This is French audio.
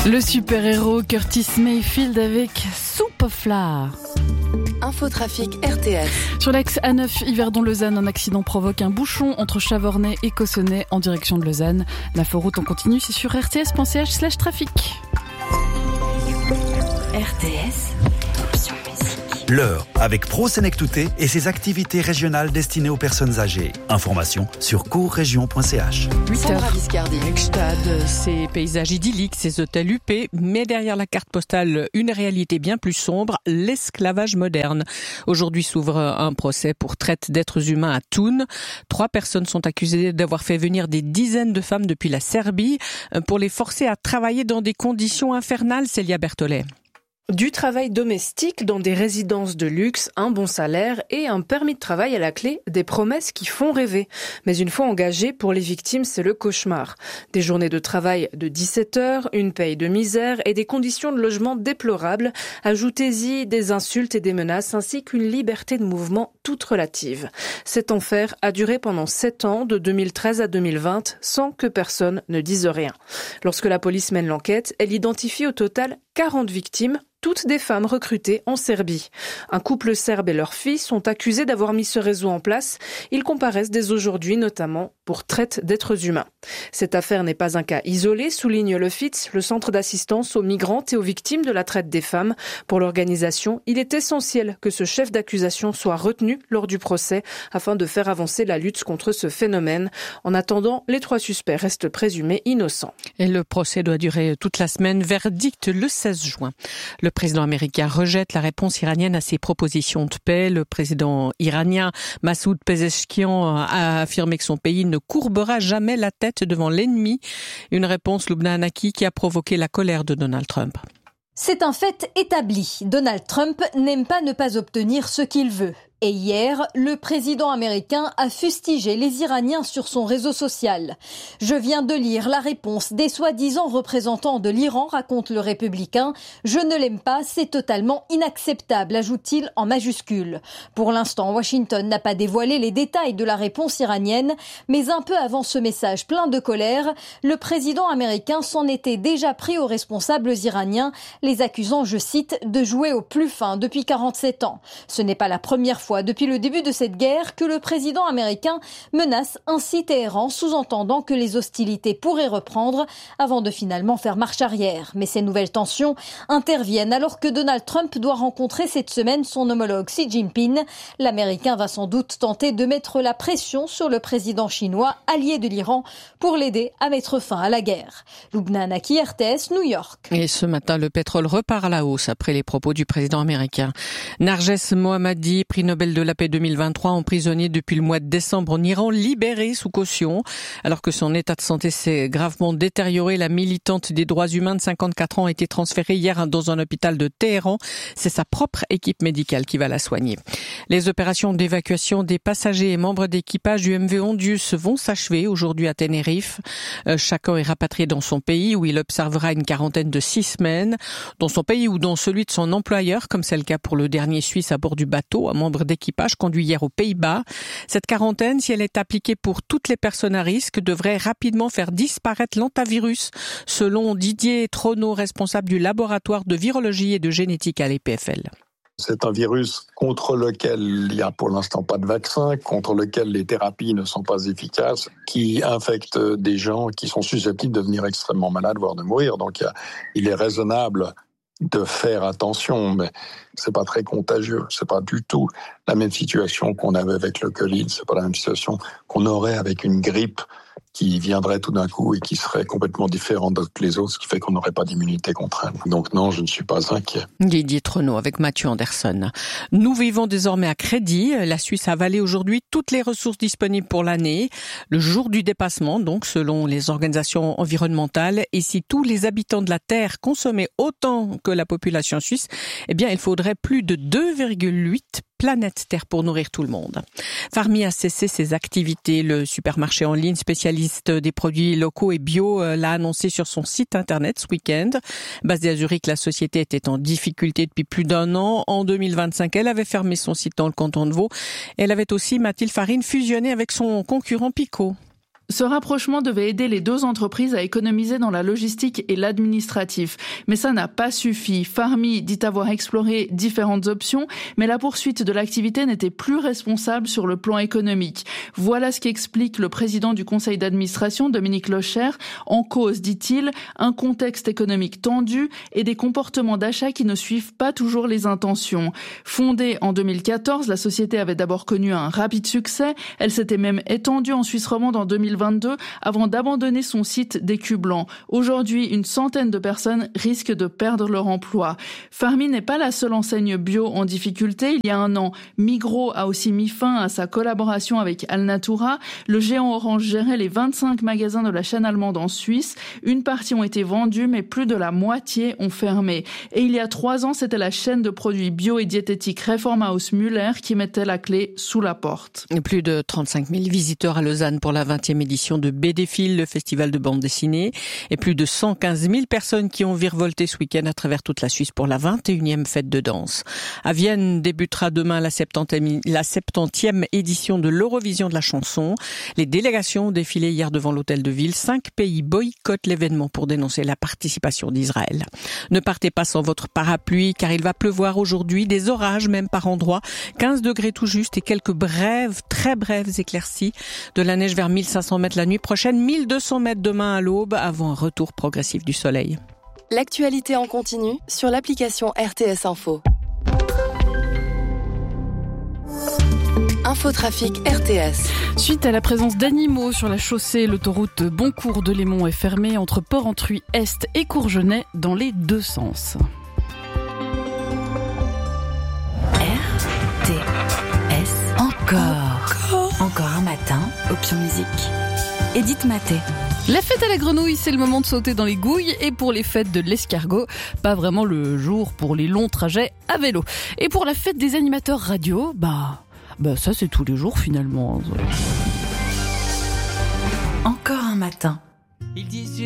Le super-héros Curtis Mayfield avec Soup of Lard. Infotrafic RTS. Sur l'axe A9 Yverdon-Lausanne, un accident provoque un bouchon entre Chavornay et Cossonay en direction de Lausanne. L'inforoute en continu, c'est sur rts.ch/trafic. RTS. L'heure avec ProSenectouté et ses activités régionales destinées aux personnes âgées. Information sur courregion.ch. 8h. Stade, ces paysages idylliques, ces hôtels huppés, mais derrière la carte postale, une réalité bien plus sombre, l'esclavage moderne. Aujourd'hui s'ouvre un procès pour traite d'êtres humains à Thun. 3 personnes sont accusées d'avoir fait venir des dizaines de femmes depuis la Serbie pour les forcer à travailler dans des conditions infernales, Célia Berthollet. Du travail domestique dans des résidences de luxe, un bon salaire et un permis de travail à la clé, des promesses qui font rêver. Mais une fois engagées, pour les victimes, c'est le cauchemar. Des journées de travail de 17 heures, une paye de misère et des conditions de logement déplorables. Ajoutez-y des insultes et des menaces ainsi qu'une liberté de mouvement toute relative. Cet enfer a duré pendant 7 ans, de 2013 à 2020, sans que personne ne dise rien. Lorsque la police mène l'enquête, elle identifie au total 40 victimes, toutes des femmes recrutées en Serbie. Un couple serbe et leur fille sont accusés d'avoir mis ce réseau en place. Ils comparaissent dès aujourd'hui, notamment pour traite d'êtres humains. Cette affaire n'est pas un cas isolé, souligne le FITS, le centre d'assistance aux migrantes et aux victimes de la traite des femmes. Pour l'organisation, il est essentiel que ce chef d'accusation soit retenu lors du procès afin de faire avancer la lutte contre ce phénomène. En attendant, les 3 suspects restent présumés innocents. Et le procès doit durer toute la semaine, verdict le 16 juin. Le président américain rejette la réponse iranienne à ses propositions de paix. Le président iranien Massoud Pezeshkian a affirmé que son pays ne courbera jamais la tête devant l'ennemi. Une réponse, Lubna Hanaki, qui a provoqué la colère de Donald Trump. C'est un fait établi. Donald Trump n'aime pas ne pas obtenir ce qu'il veut. Et hier, le président américain a fustigé les Iraniens sur son réseau social. Je viens de lire la réponse des soi-disant représentants de l'Iran, raconte le républicain. Je ne l'aime pas, c'est totalement inacceptable, ajoute-t-il en majuscule. Pour l'instant, Washington n'a pas dévoilé les détails de la réponse iranienne, mais un peu avant ce message plein de colère, le président américain s'en était déjà pris aux responsables iraniens, les accusant, je cite, de jouer au plus fin depuis 47 ans. Ce n'est pas la première fois depuis le début de cette guerre que le président américain menace ainsi Téhéran, sous-entendant que les hostilités pourraient reprendre avant de finalement faire marche arrière. Mais ces nouvelles tensions interviennent alors que Donald Trump doit rencontrer cette semaine son homologue Xi Jinping. L'Américain va sans doute tenter de mettre la pression sur le président chinois, allié de l'Iran, pour l'aider à mettre fin à la guerre. Lubna Hanaki, RTS, New York. Et ce matin, le pétrole repart à la hausse après les propos du président américain. Narges Mohammadi, prix Nobel de la paix 2023, emprisonné depuis le mois de décembre en Iran, libéré sous caution. Alors que son état de santé s'est gravement détérioré, la militante des droits humains de 54 ans a été transférée hier dans un hôpital de Téhéran. C'est sa propre équipe médicale qui va la soigner. Les opérations d'évacuation des passagers et membres d'équipage du MV Ondius vont s'achever aujourd'hui à Tenerife. Chacun est rapatrié dans son pays où il observera une quarantaine de 6 semaines. Dans son pays ou dans celui de son employeur, comme c'est le cas pour le dernier Suisse à bord du bateau, un membre d'équipage conduit hier aux Pays-Bas. Cette quarantaine, si elle est appliquée pour toutes les personnes à risque, devrait rapidement faire disparaître l'hantavirus, selon Didier Trono, responsable du laboratoire de virologie et de génétique à l'EPFL. C'est un virus contre lequel il n'y a pour l'instant pas de vaccin, contre lequel les thérapies ne sont pas efficaces, qui infecte des gens qui sont susceptibles de devenir extrêmement malades, voire de mourir. Donc il est raisonnable de faire attention, mais c'est pas très contagieux. C'est pas du tout la même situation qu'on avait avec le Covid. C'est pas la même situation qu'on aurait avec une grippe qui viendrait tout d'un coup et qui serait complètement différente de toutes les autres, ce qui fait qu'on n'aurait pas d'immunité contre elle. Donc non, je ne suis pas inquiet. Didier Trono avec Mathieu Anderson. Nous vivons désormais à crédit. La Suisse a avalé aujourd'hui toutes les ressources disponibles pour l'année. Le jour du dépassement, donc, selon les organisations environnementales. Et si tous les habitants de la Terre consommaient autant que la population suisse, eh bien, il faudrait plus de 2,8 planète Terre pour nourrir tout le monde. Farmy a cessé ses activités. Le supermarché en ligne spécialiste des produits locaux et bio l'a annoncé sur son site internet ce week-end. Basée à Zurich, la société était en difficulté depuis plus d'1 an. En 2025, elle avait fermé son site dans le canton de Vaud. Elle avait aussi, Mathilde Farine, fusionné avec son concurrent Picot. Ce rapprochement devait aider les deux entreprises à économiser dans la logistique et l'administratif. Mais ça n'a pas suffi. Farmy dit avoir exploré différentes options, mais la poursuite de l'activité n'était plus responsable sur le plan économique. Voilà ce qu'explique le président du conseil d'administration, Dominique Locher. En cause, dit-il, un contexte économique tendu et des comportements d'achat qui ne suivent pas toujours les intentions. Fondée en 2014, la société avait d'abord connu un rapide succès. Elle s'était même étendue en Suisse romande en 2022 avant d'abandonner son site d'Écublanc. Aujourd'hui, une centaine de personnes risquent de perdre leur emploi. Farmy n'est pas la seule enseigne bio en difficulté. Il y a un an, Migros a aussi mis fin à sa collaboration avec Alnatura. Le géant Orange gérait les 25 magasins de la chaîne allemande en Suisse. Une partie ont été vendus, mais plus de la moitié ont fermé. Et il y a 3 ans, c'était la chaîne de produits bio et diététiques Reformhaus Müller qui mettait la clé sous la porte. Plus de 35 000 visiteurs à Lausanne pour la 20e édition de BDfil, le festival de bande dessinée, et plus de 115 000 personnes qui ont virevolté ce week-end à travers toute la Suisse pour la 21e fête de danse. À Vienne débutera demain la 70e édition de l'Eurovision de la chanson. Les délégations ont défilé hier devant l'hôtel de ville. 5 pays boycottent l'événement pour dénoncer la participation d'Israël. Ne partez pas sans votre parapluie car il va pleuvoir aujourd'hui, des orages même par endroits, 15 degrés tout juste et quelques très brèves éclaircies, de la neige vers 1500 mètres la nuit prochaine, 1200 mètres demain à l'aube avant un retour progressif du soleil. L'actualité en continu sur l'application RTS Info. Infotrafic RTS. Suite à la présence d'animaux sur la chaussée, l'autoroute Boncourt de Lémont est fermée entre Port-Entruy Est et Courgenay dans les deux sens. RTS. Encore un matin, option musique. Edith Maté. La fête à la grenouille, c'est le moment de sauter dans les gouilles, et pour les fêtes de l'escargot, pas vraiment le jour pour les longs trajets à vélo. Et pour la fête des animateurs radio, bah ça c'est tous les jours finalement. Encore un matin.